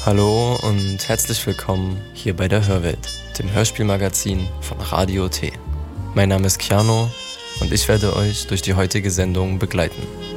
Hallo und herzlich willkommen hier bei der Hörwelt, dem Hörspielmagazin von Radio T. Mein Name ist Keanu und ich werde euch durch die heutige Sendung begleiten.